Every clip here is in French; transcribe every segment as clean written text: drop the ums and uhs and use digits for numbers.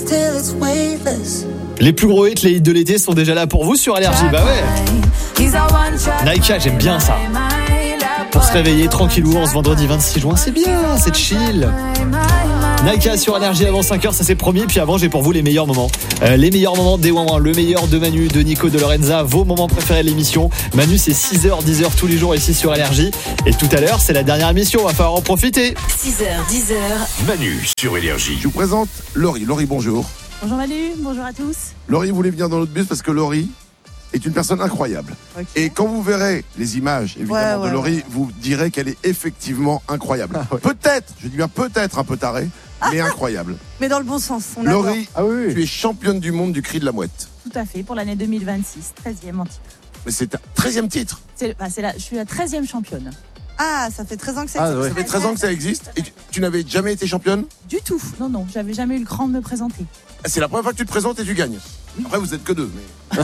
Les plus gros hits, les hits de l'été sont déjà là pour vous sur Énergie. Bah ouais. Naika, j'aime bien ça. Pour se réveiller tranquillou en ce vendredi 26 juin, c'est bien, c'est chill. Naika sur Énergie avant 5h, ça c'est promis. Puis avant, j'ai pour vous les meilleurs moments. Les meilleurs moments des Ouin-Ouin, le meilleur de Manu, de Nico, de Lorenza, vos moments préférés de l'émission. Manu, c'est 6h, 10h tous les jours ici sur Énergie. Et tout à l'heure, c'est la dernière émission, va falloir en profiter. 6h, 10h. Manu sur Énergie. Je vous présente Laurie. Laurie, bonjour. Bonjour Manu, bonjour à tous. Laurie voulait venir dans notre bus parce que Laurie est une personne incroyable. Okay. Et quand vous verrez les images, évidemment, de Laurie, vous direz qu'elle est effectivement incroyable. Peut-être, je dis bien peut-être un peu tarée, mais incroyable. Mais dans le bon sens. Laurie, tu es championne du monde du cri de la mouette. Tout à fait, pour l'année 2026, 13e en titre. Mais c'est ta 13e titre. Je suis la 13e championne. Ah, ça fait 13 ans que ça existe. Ça fait 13 ans que ça existe. Et tu n'avais jamais été championne ? Du tout. Non, j'avais jamais eu le cran de me présenter. C'est la première fois que tu te présentes et tu gagnes. Après, vous êtes que deux. Mais...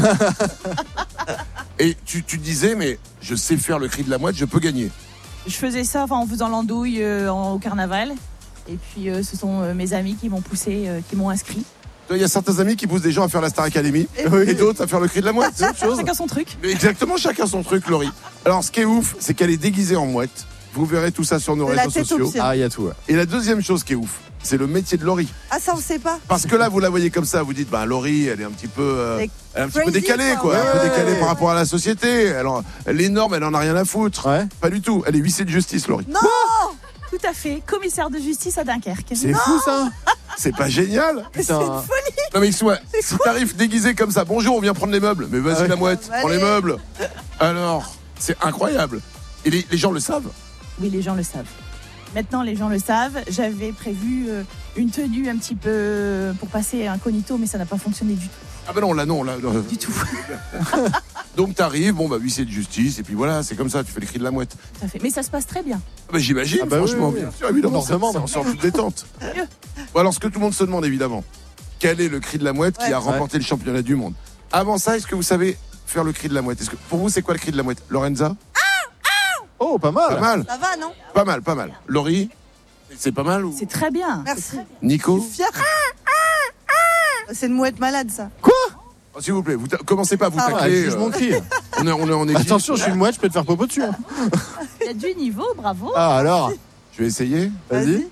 et tu disais, mais je sais faire le cri de la mouette, je peux gagner. Je faisais ça en faisant l'andouille au carnaval. Et puis, ce sont mes amis qui m'ont poussé, qui m'ont inscrit. Il y a certains amis qui poussent des gens à faire la Star Academy et d'autres à faire le cri de la mouette. C'est autre chose. Chacun son truc. Mais exactement, chacun son truc, Laurie. Alors, ce qui est ouf, c'est qu'elle est déguisée en mouette. Vous verrez tout ça sur nos réseaux sociaux. Ah, il y a tout. Ouais. Et la deuxième chose qui est ouf, c'est le métier de Laurie. Ah, ça, on sait pas. Parce que là, vous la voyez comme ça, vous dites, Laurie, elle est un petit peu, décalée, quoi. Un peu décalée par rapport à la société. Les normes, elle en a rien à foutre. Ouais. Pas du tout. Elle est huissier de justice, Laurie. Non! Tout à fait. Commissaire de justice à Dunkerque. C'est fou, ça. C'est pas génial. C'est une folie. Non, mais si t'arrives déguisé comme ça, bonjour, on vient prendre les meubles. Mais vas-y, la mouette, prends les meubles. Alors, c'est incroyable. Et les gens le savent. Oui, les gens le savent. Maintenant, les gens le savent. J'avais prévu une tenue un petit peu pour passer incognito, mais ça n'a pas fonctionné du tout. Ah ben non. Du tout. Donc t'arrives, huissier de justice, et puis voilà, c'est comme ça, tu fais le cri de la mouette. Tout à fait. Mais ça se passe très bien. J'imagine, franchement, bien sûr, évidemment, c'est en toute détente. Bon, alors, ce que tout le monde se demande, évidemment, quel est le cri de la mouette qui a remporté le championnat du monde? Avant ça, est-ce que vous savez faire le cri de la mouette? Pour vous, c'est quoi le cri de la mouette? Lorenza? Oh, pas mal. Pas mal. Ça va, non? Pas mal. Laurie, c'est pas mal ou... C'est très bien. Merci. Nico? Je suis fière. C'est une mouette malade, ça. Quoi? Oh, s'il vous plaît, vous commencez pas à vous tacler. Je m'en crie. On est en équipe. Attention, je suis une mouette, je peux te faire popo dessus. Hein. Il y a du niveau, bravo. Ah, alors? Je vais essayer. Vas-y.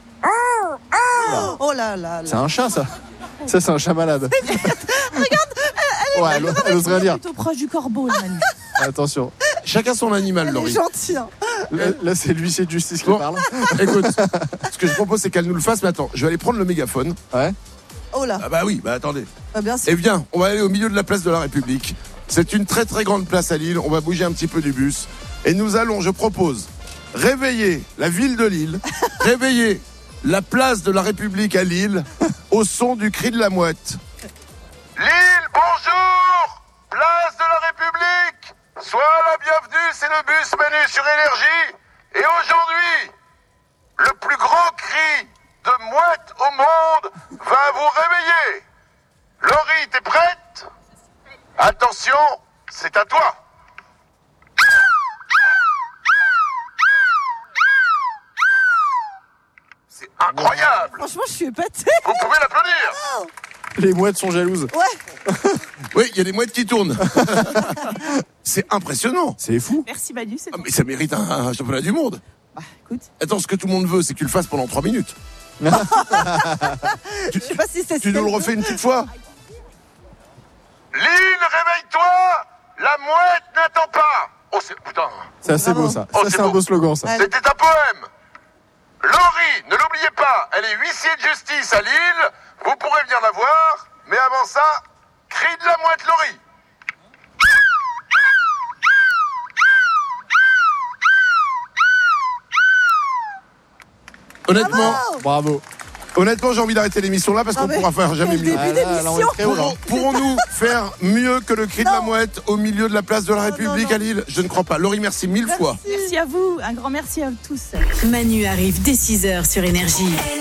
Oh là là. C'est un chat, ça. Ça, c'est un chat malade. Regarde, elle ose rien dire. Plutôt proche du corbeau, là, Manu. Attention. Chacun son animal, Laurie. Elle est gentille. Hein. Là, c'est l'huissier de justice qui parle. Écoute, ce que je propose, c'est qu'elle nous le fasse. Mais attends, je vais aller prendre le mégaphone. Ouais. Oh là. Ah bah oui, attendez. Bien sûr. Et viens, on va aller au milieu de la place de la République. C'est une très très grande place à Lille. On va bouger un petit peu du bus. Et nous allons, je propose, réveiller la ville de Lille, réveiller la place de la République à Lille, au son du cri de la mouette. Lille, bonjour! Place de la République! Sois la bienvenue, c'est le bus Manu sur Énergie. Et aujourd'hui, le plus grand cri de mouette au monde va vous réveiller. Laurie, t'es prête? Attention, c'est à toi. C'est incroyable. Franchement, je suis épatée. Vous pouvez l'applaudir. Les mouettes sont jalouses. Ouais. Oui, il y a des mouettes qui tournent. C'est impressionnant. C'est fou. Merci, Manu. Mais ça mérite un championnat du monde. Écoute. Attends, ce que tout le monde veut, c'est que tu le fasses pendant 3 minutes. Je sais pas si c'est Tu nous le refais une petite fois? Lille, réveille-toi! La mouette n'attend pas! Oh, putain! C'est assez beau, ça. Ça, c'est un beau slogan, ça. C'était un poème! Laurie, ne l'oubliez pas, elle est huissier de justice à Lille. Vous pourrez venir la voir. Mais avant ça, cri de la mouette, Laurie! Honnêtement, bravo. Honnêtement, j'ai envie d'arrêter l'émission là parce qu'on pourra faire jamais mieux. Pourrons-nous faire mieux que le cri de la mouette au milieu de la place de la République à Lille? Je ne crois pas. Laurie, merci 1000 fois. Merci à vous. Un grand merci à tous. Manu arrive dès 6h sur Énergie.